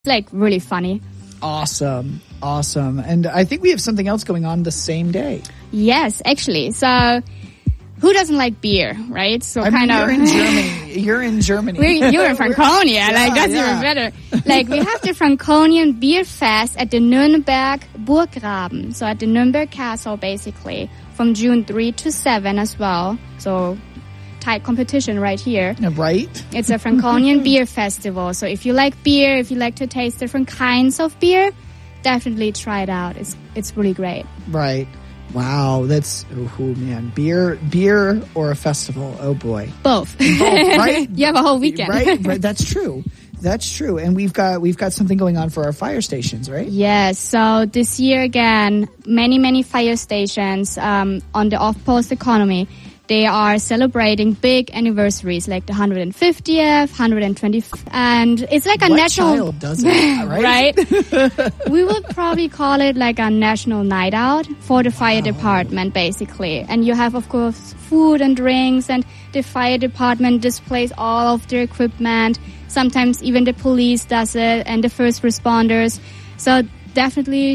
like really funny. Awesome. And I think we have something else going on the same day. Yes, actually. So who doesn't like beer, right? So You're in Germany. You're in Franconia. That's even better. Like, we have the Franconian Beer Fest at the Nürnberg Burggraben. So at the Nürnberg Castle, basically, from June 3 to 7 as well. So tight competition right here. Right. It's a Franconian Beer Festival. So if you like beer, if you like to taste different kinds of beer, definitely try it out. It's really great. Right. Wow, that's man, beer or a festival? Oh boy, both. Right? You have a whole weekend, right? That's true. And we've got something going on for our fire stations, right? Yes. So this year again, many fire stations on the off-post economy. They are celebrating big anniversaries, like the 150th, 125th, and it's like a national. Child does it, right? Right? We would probably call it like a national night out for the fire department, basically. And you have, of course, food and drinks, and the fire department displays all of their equipment. Sometimes even the police does it, and the first responders. So definitely,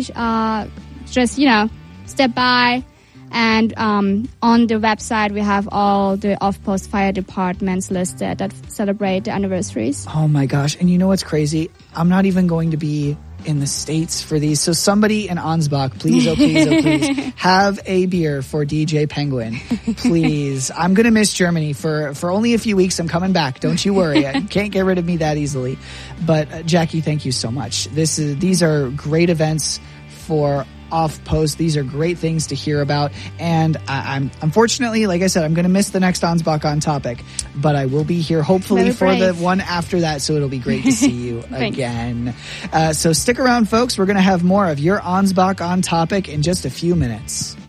just step by. And on the website, we have all the off-post fire departments listed that celebrate the anniversaries. Oh, my gosh. And you know what's crazy? I'm not even going to be in the States for these. So somebody in Ansbach, please, please, have a beer for DJ Penguin. Please. I'm going to miss Germany for only a few weeks. I'm coming back. Don't you worry. You can't get rid of me that easily. But, Jackie, thank you so much. These are great events for off post. These are great things to hear about, and I'm unfortunately, like I said, I'm going to miss the next Ansbach on Topic, but I will be here hopefully for the one after that, so it'll be great to see you again. So stick around, folks. We're going to have more of your Ansbach on Topic in just a few minutes.